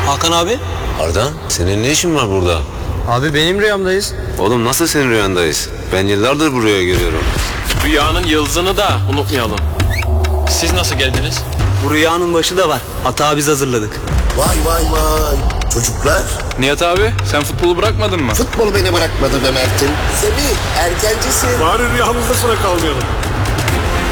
Hakan abi. Arda, senin ne işin var burada? Abi benim rüyamdayız. Oğlum nasıl senin rüyandayız? Ben yıllardır bu rüyayı görüyorum. Rüyanın yıldızını da unutmayalım. Siz nasıl geldiniz? Bu rüyanın başı da var. Hata biz hazırladık. Vay vay vay. Çocuklar, Nihat abi sen futbolu bırakmadın mı? futbol beni bırakmadı be Mert'im. Semih, erkencisin. Bari rüyamızda sıra kalmayalım.